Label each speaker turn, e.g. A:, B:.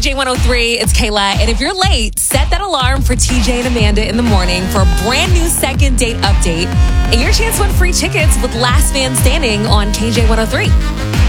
A: KJ103, it's Kayla. And if you're late, set that alarm for TJ and Amanda in the morning for a brand new second date update and your chance to win free tickets with Last Man Standing on KJ103.